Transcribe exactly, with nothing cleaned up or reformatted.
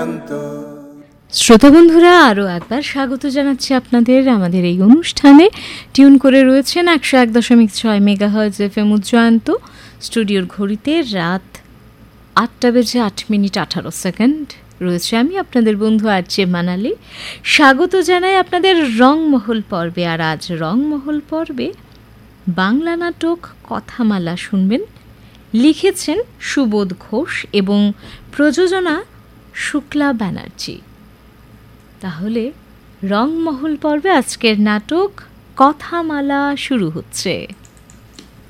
শ্রোতা বন্ধুরা, আরও একবার স্বাগত জানাচ্ছি আপনাদের আমাদের এই অনুষ্ঠানে। টিউন করে রয়েছেন একশো এক দশমিক ছয় মেগাহার্জ এফ এম উজ্জয়ন্ত। স্টুডিওর ঘড়িতে রাত আটটা বেজে আট মিনিট আঠারো সেকেন্ড রয়েছে। আমি আপনাদের বন্ধু আরজে মানালি স্বাগত জানাই আপনাদের রংমহল পর্বে। আর আজ রংমহল পর্বে বাংলা নাটক কথামালা শুনবেন। লিখেছেন সুবোধ ঘোষ এবং প্রযোজনা শুক্লা ব্যানার্জি। তাহলে রংমহল পর্বে আজকের নাটক কথামালা শুরু হচ্ছে।